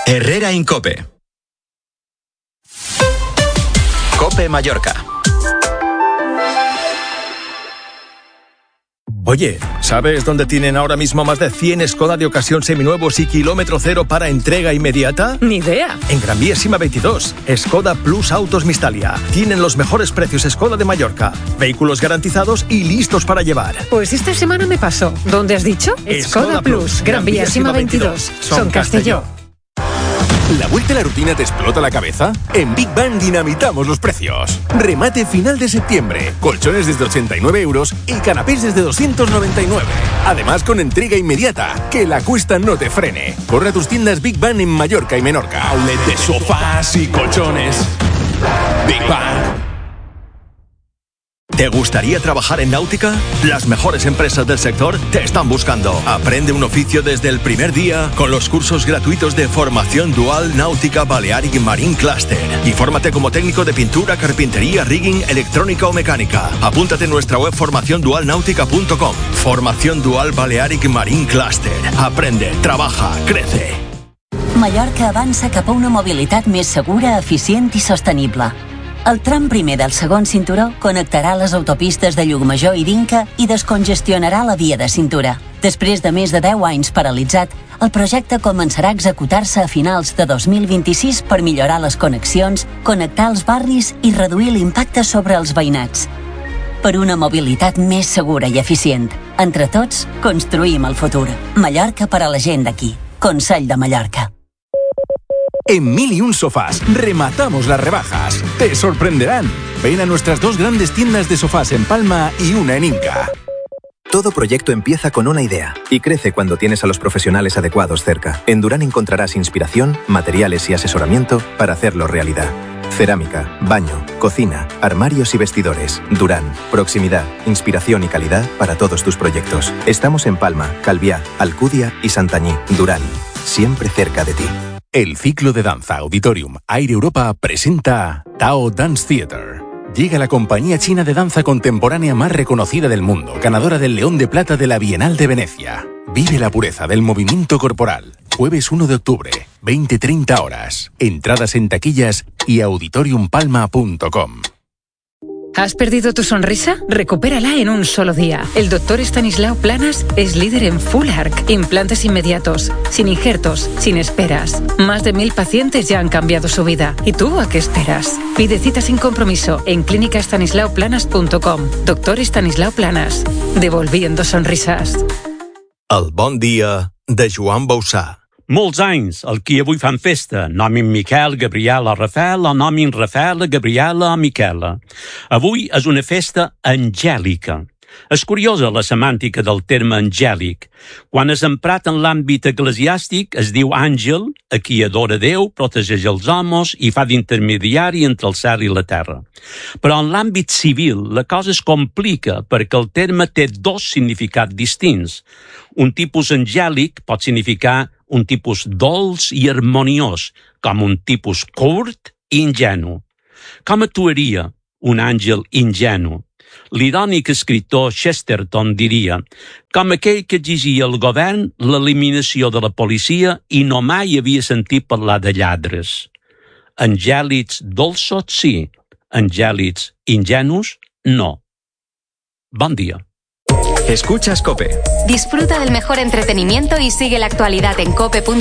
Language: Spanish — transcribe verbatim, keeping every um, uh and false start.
Herrera Incope. Cope Mallorca. Oye, ¿sabes dónde tienen ahora mismo más de cien Skoda de ocasión seminuevos y kilómetro cero para entrega inmediata? Ni idea. En Gran Vía Sima veintidós, Skoda Plus Autos Mistalia. Tienen los mejores precios Skoda de Mallorca. Vehículos garantizados y listos para llevar. Pues esta semana me pasó. ¿Dónde has dicho? Skoda Plus, Gran Vía Sima veintidós. Son Castelló. ¿La vuelta a la rutina te explota la cabeza? En Big Bang dinamitamos los precios. Remate final de septiembre. Colchones desde ochenta y nueve euros y canapés desde doscientos noventa y nueve. Además con entrega inmediata. Que la cuesta no te frene. Corre a tus tiendas Big Bang en Mallorca y Menorca. Outlet de sofás y colchones. Big Bang. ¿Te gustaría trabajar en náutica? Las mejores empresas del sector te están buscando. Aprende un oficio desde el primer día con los cursos gratuitos de formación dual Náutica Balearic Marine Cluster. Y fórmate como técnico de pintura, carpintería, rigging, electrónica o mecánica. Apúntate en nuestra web formación dual náutica punto com. Formación Dual Balearic Marine Cluster. Aprende, trabaja, crece. Mallorca avança cap a una mobilitat més segura, eficient i sostenible. El tram primer del segon cinturó connectarà les autopistes de Llucmajor i d'Inca i descongestionarà la via de cintura. Després de més de deu anys paralitzat, el projecte començarà a executar-se a finals de dos mil vint-i-sis per millorar les connexions, connectar els barris i reduir l'impacte sobre els veïnats. Per una mobilitat més segura i eficient. Entre tots, construïm el futur. Mallorca per a la gent d'aquí. Consell de Mallorca. En Mil y Un Sofás rematamos las rebajas. Te sorprenderán. Ven a nuestras dos grandes tiendas de sofás en Palma y una en Inca. Todo proyecto empieza con una idea y crece cuando tienes a los profesionales adecuados cerca. En Durán encontrarás inspiración, materiales y asesoramiento para hacerlo realidad. Cerámica, baño, cocina, armarios y vestidores. Durán, proximidad, inspiración y calidad para todos tus proyectos. Estamos en Palma, Calviá, Alcudia y Santañí. Durán, siempre cerca de ti. El ciclo de danza Auditorium Aire Europa presenta Tao Dance Theater. Llega la compañía china de danza contemporánea más reconocida del mundo, ganadora del León de Plata de la Bienal de Venecia. Vive la pureza del movimiento corporal. Jueves uno de octubre, veinte treinta horas. Entradas en taquillas y auditorium palma punto com. ¿Has perdido tu sonrisa? Recupérala en un solo día. El doctor Estanislao Planas es líder en Full Arch, implantes inmediatos, sin injertos, sin esperas. Más de mil pacientes ya han cambiado su vida. ¿Y tú a qué esperas? Pide cita sin compromiso en clínica estanislao planas punto com. Doctor Estanislao Planas, devolviendo sonrisas. El bon dia de Joan Bausà. Molts anys, el qui avui fan festa, nomin Miquel, Gabriela, Rafael, o nomin Rafaela, Gabriela o Miquela. Avui és una festa angèlica. És curiosa la semàntica del terme angèlic. Quan és emprat en l'àmbit eclesiàstic, es diu àngel, a qui adora Déu, protegeix els homes i fa d'intermediari entre el cel i la terra. Però en l'àmbit civil, la cosa es complica perquè el terme té dos significats distints. Un tipus angèlic pot significar un tipus dolç i harmoniós, com un tipus curt i ingenu. Com actuaria un àngel ingenu? L'irònic escriptor Chesterton diria com aquell que exigia al govern l'eliminació de la policia i no mai havia sentit parlar de lladres. Angèlics dolços, sí. Angèlics ingenus, no. Bon dia. Escuchas COPE. Disfruta del mejor entretenimiento y sigue la actualidad en cope punto es.